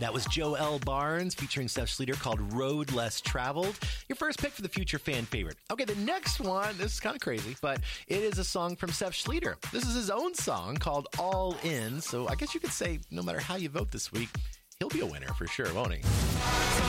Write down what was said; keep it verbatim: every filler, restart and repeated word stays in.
That was Joel Barnes featuring Seth Schleter called Road Less Traveled. Your first pick for the future fan favorite. Okay, the next one, this is kind of crazy, but it is a song from Seth Schleter. This is his own song called All In. So I guess you could say no matter how you vote this week, he'll be a winner for sure, won't he?